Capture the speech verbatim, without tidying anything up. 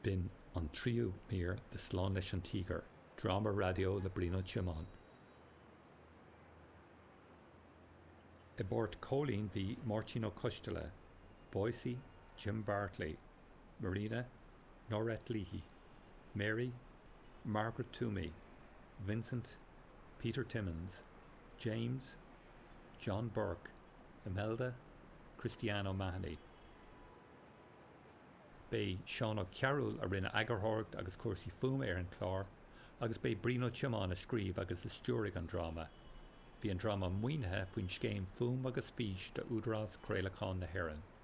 bin an tríú mír de slán leis an tígar, drama radio le Brino Chimán. I bord cólín hí Martino Costela, Boise, Jim Bartley, Marina, Norette Leahy, Mary, Margaret Toomey, Vincent, Peter Timmins, James, John Burke, Imelda, Cristiano Mahoney. Bei Sean O'Carroll a rinne agarthorgt agus cuasaí fum ar an chlár, agus bei Brino Chimán a scríb agus a stúrig an drama. Bhí an drama muoinethe faoin scéim fum agus fís de údarás Craolacháin na hÉireann.